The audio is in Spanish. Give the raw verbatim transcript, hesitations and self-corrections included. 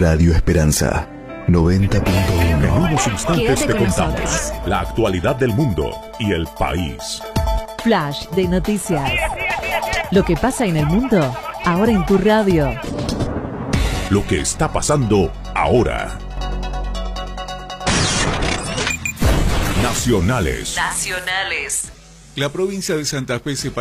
Radio Esperanza noventa punto uno. En unos instantes Quédate te con contamos nosotros. la actualidad del mundo y el país. Flash de noticias. Lo que pasa en el mundo, ahora en tu radio. Lo que está pasando ahora. Nacionales. Nacionales. La provincia de Santa Fe se